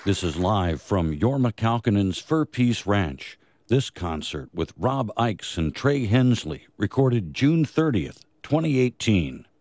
This is live from Jorma Kalkinen's Fur Peace Ranch. This concert with Rob Ickes and Trey Hensley, recorded June 30th, 2018.